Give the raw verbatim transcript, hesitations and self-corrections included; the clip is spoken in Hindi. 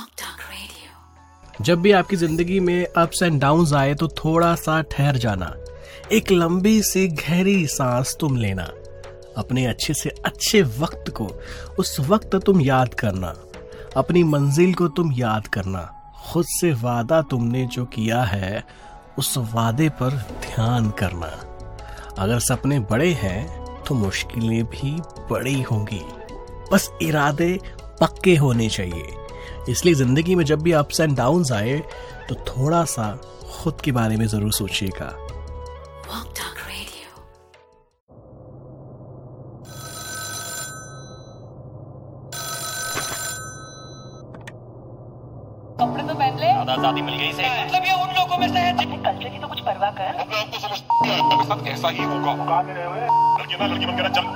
जब भी आपकी जिंदगी में अप्स एंड डाउन्स आए तो थोड़ा सा ठहर जाना, एक लंबी सी गहरी सांस तुम लेना, अपने अच्छे से अच्छे वक्त को उस वक्त तुम याद करना, अपनी मंजिल को तुम याद करना, खुद से वादा तुमने जो किया है उस वादे पर ध्यान करना। अगर सपने बड़े हैं तो मुश्किलें भी बड़ी होंगी, बस इरादे पक्के होने चाहिए। इसलिए जिंदगी में जब भी अप्स एंड डाउन्स आए तो थोड़ा सा खुद के बारे में जरूर सोचिएगा। कपड़े तो पहन ले, आजादी मिल गई से मतलब ये उन लोगों में से है जिन्हें कल्चर की तो कुछ परवाह कर। आपको समझ ऐसा ही होगा। लड़की ना लड़की बन के ना चल।